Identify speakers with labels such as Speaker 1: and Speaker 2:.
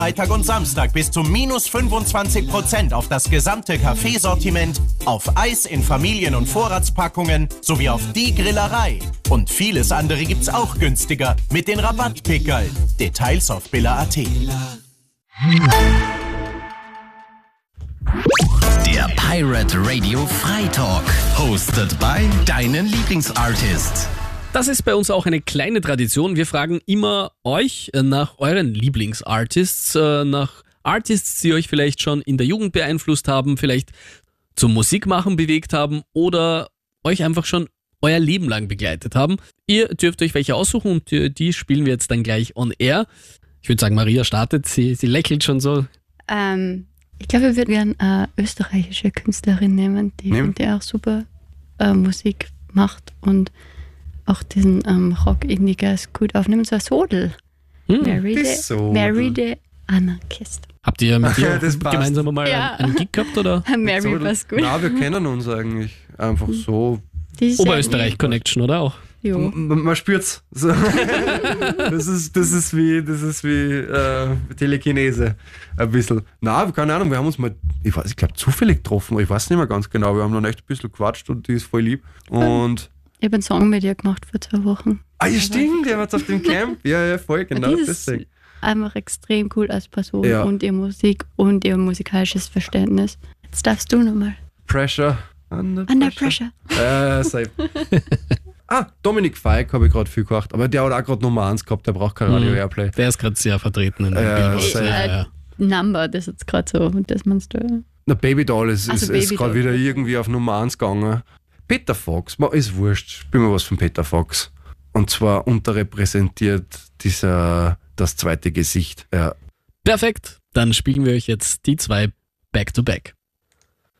Speaker 1: Freitag und Samstag bis zu minus 25% auf das gesamte Kaffeesortiment, auf Eis in Familien- und Vorratspackungen sowie auf die Grillerei. Und vieles andere gibt's auch günstiger mit den Rabattpickerl. Details auf billa.at.
Speaker 2: Der Pirate Radio Freitalk, hosted by deinen Lieblingsartist.
Speaker 3: Das ist bei uns auch eine kleine Tradition. Wir fragen immer euch nach euren Lieblingsartists, nach Artists, die euch vielleicht schon in der Jugend beeinflusst haben, vielleicht zum Musikmachen bewegt haben oder euch einfach schon euer Leben lang begleitet haben. Ihr dürft euch welche aussuchen und die spielen wir jetzt dann gleich on air. Ich würde sagen, Maria startet, sie lächelt schon so.
Speaker 4: Ich glaube, wir würden eine österreichische Künstlerin nehmen, die auch super Musik macht und auch diesen Rock-Indie-Gas gut aufnehmen, so ein Sodel. Mary the Anarchist.
Speaker 3: Habt ihr mit ihr gemeinsam mal einen Gig gehabt, oder?
Speaker 4: Mary passt gut.
Speaker 5: Nein, wir kennen uns eigentlich einfach so.
Speaker 3: Oberösterreich-Connection, oder auch?
Speaker 4: Jo.
Speaker 5: Man spürt's. So. Das ist wie Telekinese. Ein bisschen. Nein, keine Ahnung, wir haben uns mal, ich glaube zufällig getroffen, ich weiß nicht mehr ganz genau, wir haben dann echt ein bisschen gequatscht und die ist voll lieb. Und
Speaker 4: ich habe einen Song mit ihr gemacht vor 2 Wochen.
Speaker 5: Ah ja, stimmt, der war auf dem Camp. Ja, voll, genau.
Speaker 4: Die ist einfach extrem cool als Person und ihre Musik und ihr musikalisches Verständnis. Jetzt darfst du nochmal.
Speaker 5: Pressure.
Speaker 4: Under Pressure.
Speaker 5: Safe. Dominik Feig habe ich gerade viel gemacht, aber der hat auch gerade Nummer 1 gehabt, der braucht kein Radio-Airplay.
Speaker 3: Der ist gerade sehr vertreten in der Billboard.
Speaker 4: Number, das ist jetzt gerade so, das meinst du?
Speaker 5: Na, Baby Doll ist gerade wieder irgendwie auf Nummer 1 gegangen. Peter Fox, ist wurscht, spielen wir was von Peter Fox. Und zwar unterrepräsentiert das zweite Gesicht. Ja.
Speaker 3: Perfekt, dann spielen wir euch jetzt die 2 back to back.